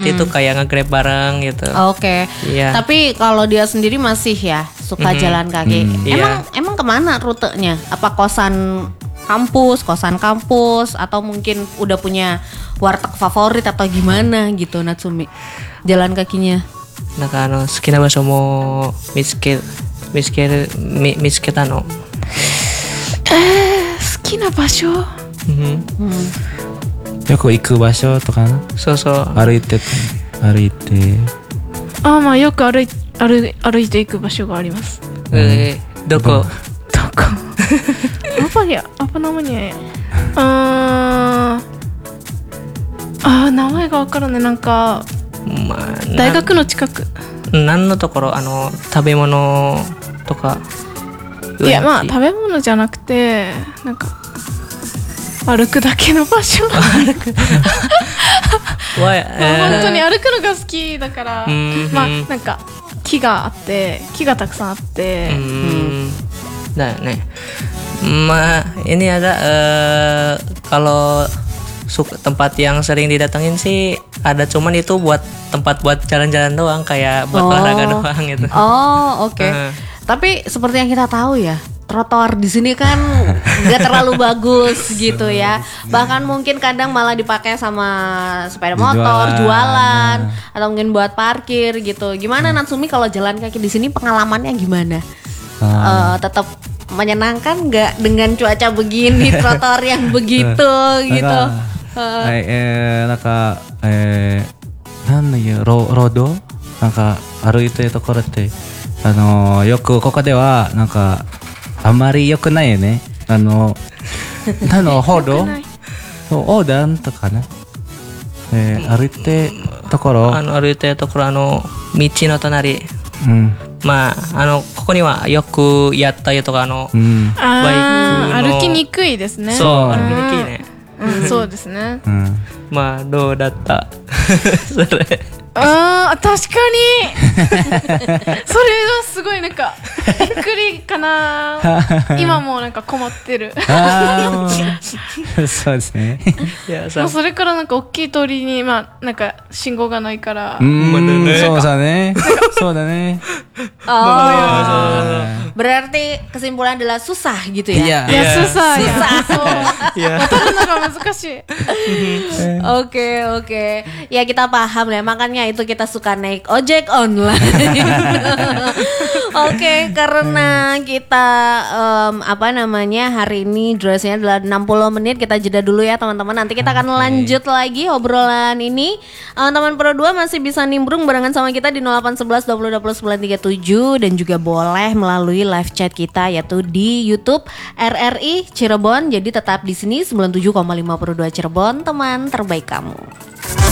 itu kayak nge-grab bareng gitu. Oke. Iya. Tapi kalau dia sendiri masih ya suka jalan kaki. Emang kemana rutenya? Apa kosan kampus, atau mungkin udah punya warteg favorit atau gimana gitu Natsumi jalan kakinya? なんか好きな場所も見つけたの。 好きな場所、 よく行く場所とかな。 そうそう。 歩いて。 まあよく歩いていく場所があります。 どこ？ apa namanya ya? 名前がわからない。なんか大学の近く。 何のところ？食べ物とか。 いやまあ食べ物じゃなくてなんか歩くだけの場所。本当に歩くのが好きだから、まあなんか木がたくさんあって。 だよね。Ma ini ada kalau tempat yang sering didatengin sih ada, cuman itu buat tempat buat jalan-jalan doang, kayak buat olahraga doang gitu. Oke. Tapi seperti yang kita tahu ya, trotoar di sini kan nggak terlalu bagus gitu ya. Bahkan mungkin kadang malah dipakai sama sepeda motor, jualan, atau mungkin buat parkir gitu. Gimana Natsumi kalau jalan kaki di sini pengalamannya gimana? Tetap menyenangkan nggak dengan cuaca begini, trotoar yang begitu gitu? なんかなんだよロードなんか歩いてるところってよくここではなんかあんまり良くないよね。歩道横断とかね。歩いてるところ。 歩いてるところ道の隣。まあここにはよくやったよとかバイクの歩きにくいですね。 そう歩きにくいね。 そうですね。 まあどうだった？それ。 確かにそれはすごいなんかびっくりかな。今もなんか困ってる。 そうですね。 もうそれからなんか大きい通りになんか信号がないから。 そうだね。そうだね。 Berarti kesimpulan adalah susah gitu ya? Ya susah.渡るのが難しい。 Oke. Ya kita paham ya, makanya itu kita suka naik ojek online. Oke, karena kita hari ini durasinya adalah 60 menit, kita jeda dulu ya teman-teman. Nanti kita akan lanjut lagi obrolan ini. Teman Pro 2 masih bisa nimbrung barengan sama kita di 0811 20 2937 dan juga boleh melalui live chat kita yaitu di YouTube RRI Cirebon. Jadi tetap di sini 97,5 Pro 2 Cirebon, teman terbaik kamu.